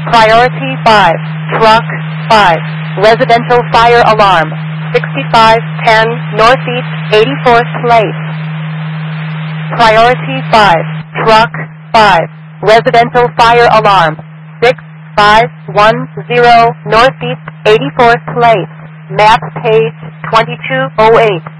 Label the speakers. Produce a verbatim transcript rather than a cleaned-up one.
Speaker 1: Priority five, Truck five, Residential Fire Alarm, sixty-five ten Northeast eighty-fourth Place. Priority five, Truck five, Residential Fire Alarm, six five one zero Northeast eighty-fourth Place. Map page twenty-two oh eight.